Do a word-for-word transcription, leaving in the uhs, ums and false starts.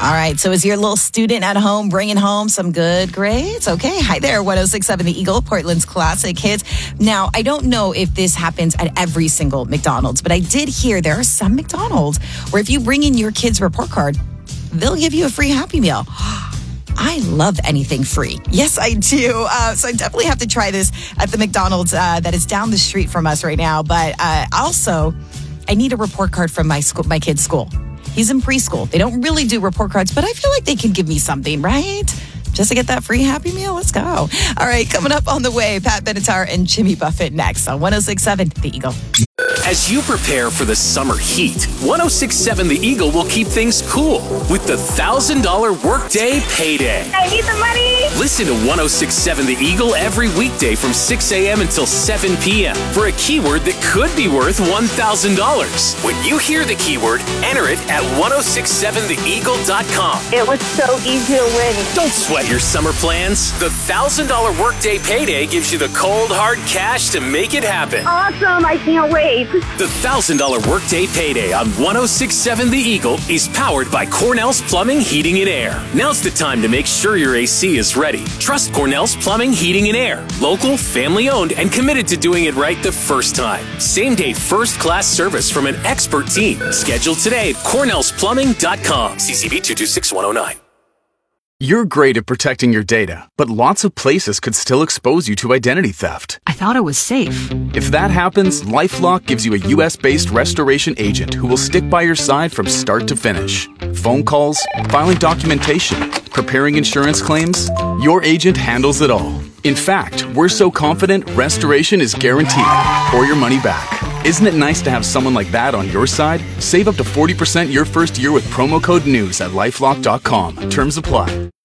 All right. So is your little student at home bringing home some good grades? Okay. Hi there. one oh six point seven The Eagle, Portland's classic hits. Now, I don't know if this happens at every single McDonald's, but I did hear there are some McDonald's where if you bring in your kid's report card, they'll give you a free Happy Meal. I love anything free. Yes, I do. Uh, so I definitely have to try this at the McDonald's uh, that is down the street from us right now. But uh, also, I need a report card from my school, my kid's school. He's in preschool. They don't really do report cards, but I feel like they can give me something, right? Just to get that free Happy Meal. Let's go. All right, coming up on the way, Pat Benatar and Jimmy Buffett next on one oh six point seven The Eagle. As you prepare for the summer heat, one oh six point seven The Eagle will keep things cool with the one thousand dollars Workday Payday. I need the money. Listen to one oh six point seven The Eagle every weekday from six a.m. until seven p.m. for a keyword that could be worth one thousand dollars. When you hear the keyword, enter it at ten sixty-seven the eagle dot com. It was so easy to win. Don't sweat your summer plans. The one thousand dollars Workday Payday gives you the cold, hard cash to make it happen. Awesome. I can't wait. The one thousand dollars Workday Payday on one oh six point seven The Eagle is powered by Cornell's Plumbing, Heating, and Air. Now's the time to make sure your A C is ready. Trust Cornell's Plumbing, Heating, and Air. Local, family-owned, and committed to doing it right the first time. Same-day, first-class service from an expert team. Schedule today at cornells plumbing dot com. C C B two two six one oh nine. You're great at protecting your data, but lots of places could still expose you to identity theft. I thought it was safe. If that happens, LifeLock gives you a U S-based restoration agent who will stick by your side from start to finish. Phone calls, filing documentation, preparing insurance claims, your agent handles it all. In fact, we're so confident restoration is guaranteed or your money back. Isn't it nice to have someone like that on your side? Save up to forty percent your first year with promo code NEWS at lifelock dot com. Terms apply.